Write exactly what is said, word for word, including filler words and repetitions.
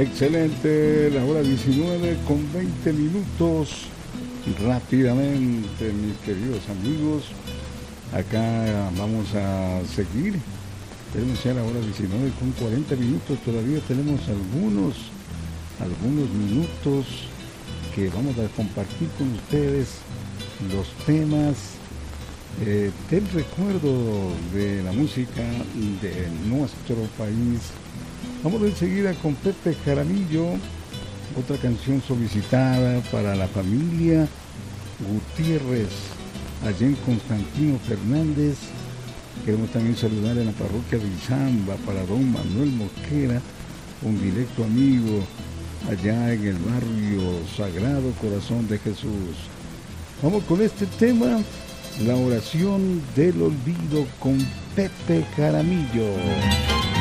Excelente, la hora diecinueve con veinte minutos. Rápidamente, mis queridos amigos, acá vamos a seguir. Tenemos ya la hora diecinueve con cuarenta minutos. Todavía tenemos algunos, algunos minutos que vamos a compartir con ustedes los temas eh, del recuerdo de la música de nuestro país. Vamos enseguida con Pepe Jaramillo, otra canción solicitada para la familia Gutiérrez, allá en Constantino Fernández. Queremos también saludar a la parroquia de Izamba para don Manuel Mosquera, un directo amigo allá en el barrio Sagrado Corazón de Jesús. Vamos con este tema, la oración del olvido con Pepe Jaramillo.